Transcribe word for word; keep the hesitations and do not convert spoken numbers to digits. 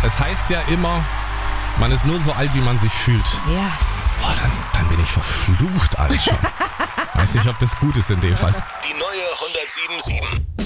Es heißt ja immer, man ist nur so alt, wie man sich fühlt. Ja. Boah, dann, dann bin ich verflucht alt schon. Weiß nicht, ob das gut ist in dem Fall. Die neue hundertsieben Komma sieben.